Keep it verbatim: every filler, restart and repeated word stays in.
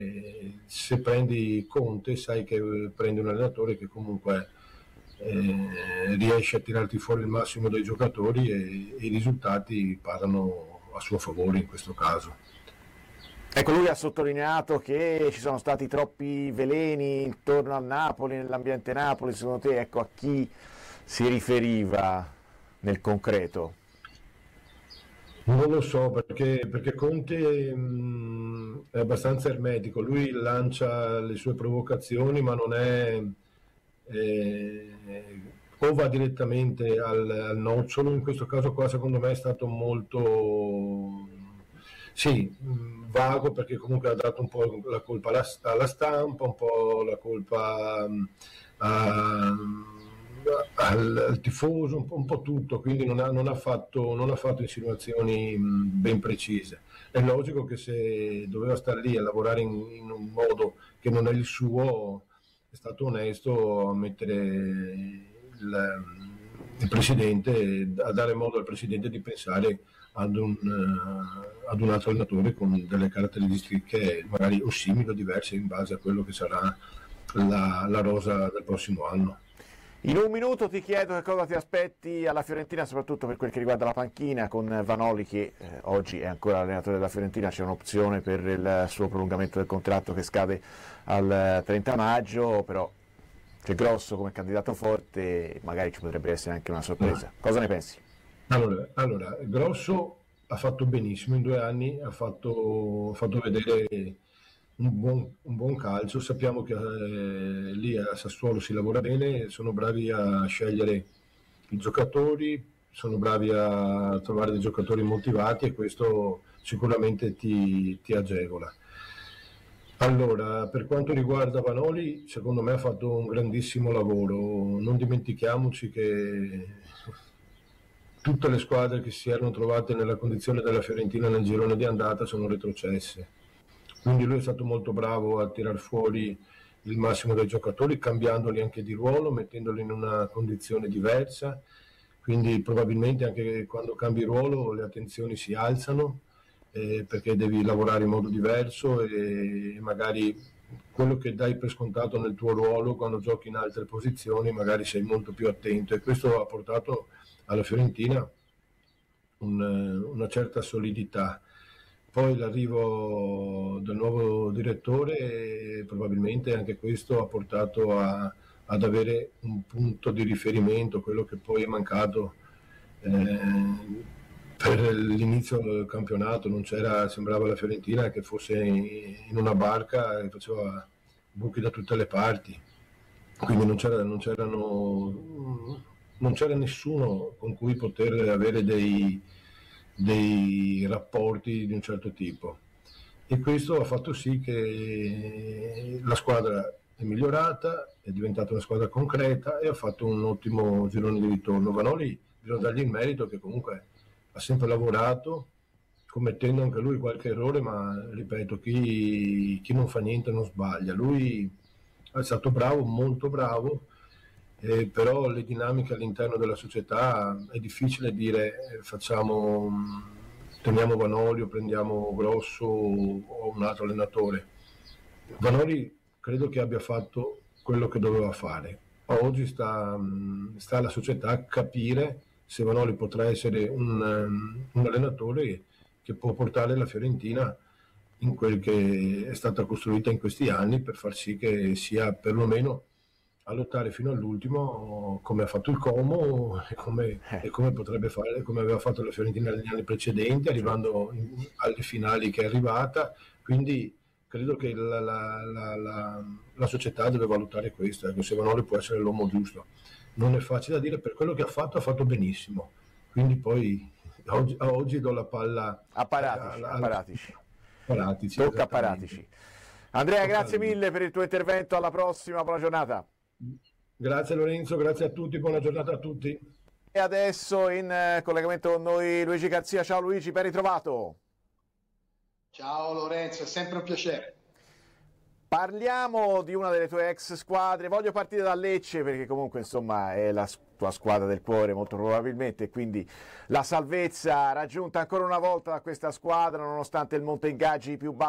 se prendi Conte sai che prendi un allenatore che comunque eh, riesce a tirarti fuori il massimo dai giocatori e, e i risultati parlano a suo favore in questo caso. Ecco, lui ha sottolineato che ci sono stati troppi veleni intorno al Napoli, nell'ambiente Napoli. Secondo te, ecco, a chi si riferiva nel concreto? Non lo so, perché, perché Conte mh, è abbastanza ermetico, lui lancia le sue provocazioni, ma non è... Eh, o va direttamente al, al nocciolo. In questo caso qua secondo me è stato molto sì, mh, vago, perché comunque ha dato un po' la colpa alla, alla stampa, un po' la colpa mh, a, al, al tifoso, un po', un po' tutto, quindi non ha, non ha fatto, non ha fatto insinuazioni mh, ben precise. È logico che se doveva stare lì a lavorare in, in un modo che non è il suo, è stato onesto a mettere il, il presidente, a dare modo al presidente di pensare ad un, uh, ad un altro allenatore con delle caratteristiche magari o simili o diverse in base a quello che sarà la, la rosa del prossimo anno. In un minuto ti chiedo che cosa ti aspetti alla Fiorentina, soprattutto per quel che riguarda la panchina, con Vanoli che eh, oggi è ancora allenatore della Fiorentina. C'è un'opzione per il suo prolungamento del contratto che scade al trenta maggio, però c'è Grosso come candidato forte, magari ci potrebbe essere anche una sorpresa. Cosa ne pensi? Allora, allora Grosso ha fatto benissimo in due anni, ha fatto, ha fatto vedere un buon, un buon calcio. Sappiamo che eh, lì a Sassuolo si lavora bene, sono bravi a scegliere i giocatori, sono bravi a trovare dei giocatori motivati e questo sicuramente ti, ti agevola. Allora, per quanto riguarda Vanoli, secondo me ha fatto un grandissimo lavoro. Non dimentichiamoci che tutte le squadre che si erano trovate nella condizione della Fiorentina nel girone di andata sono retrocesse. Quindi lui è stato molto bravo a tirar fuori il massimo dei giocatori, cambiandoli anche di ruolo, mettendoli in una condizione diversa. Quindi probabilmente anche quando cambi ruolo le attenzioni si alzano, eh, perché devi lavorare in modo diverso e magari quello che dai per scontato nel tuo ruolo quando giochi in altre posizioni magari sei molto più attento, e questo ha portato alla Fiorentina un, una certa solidità. Poi l'arrivo del nuovo direttore probabilmente anche questo ha portato a, ad avere un punto di riferimento, quello che poi è mancato eh, per l'inizio del campionato. Non c'era, sembrava la Fiorentina che fosse in una barca e faceva buchi da tutte le parti, quindi non, c'era, non, c'erano, non c'era nessuno con cui poter avere dei, dei rapporti di un certo tipo, e questo ha fatto sì che la squadra è migliorata, è diventata una squadra concreta e ha fatto un ottimo girone di ritorno. Vanoli bisogna dargli il merito che comunque ha sempre lavorato, commettendo anche lui qualche errore, ma ripeto, chi, chi non fa niente non sbaglia. Lui è stato bravo, molto bravo, eh, però le dinamiche all'interno della società è difficile dire eh, facciamo, teniamo Vanoli o prendiamo Grosso o un altro allenatore. Vanoli credo che abbia fatto quello che doveva fare. Oggi sta, sta alla società a capire se Vanoli potrà essere un, un allenatore che può portare la Fiorentina in quel che è stata costruita in questi anni, per far sì che sia perlomeno a lottare fino all'ultimo, come ha fatto il Como e come, e come potrebbe fare, come aveva fatto la Fiorentina negli anni precedenti, arrivando in, alle finali che è arrivata. Quindi credo che la, la, la, la, la società deve valutare questo, ecco, se Vanoli può essere l'uomo giusto. Non è facile da dire, per quello che ha fatto ha fatto benissimo, quindi poi oggi, oggi do la palla a Paratici, a, a, a Paratici. Paratici, tocca a Paratici. Andrea, grazie mille per il tuo intervento, alla prossima, buona giornata. Grazie Lorenzo, grazie a tutti, buona giornata a tutti. E adesso in collegamento con noi Luigi Garzia. Ciao Luigi, ben ritrovato. Ciao Lorenzo, è sempre un piacere. Parliamo di una delle tue ex squadre. Voglio partire da Lecce perché comunque insomma è la tua squadra del cuore molto probabilmente, quindi la salvezza raggiunta ancora una volta da questa squadra nonostante il monte ingaggi più basso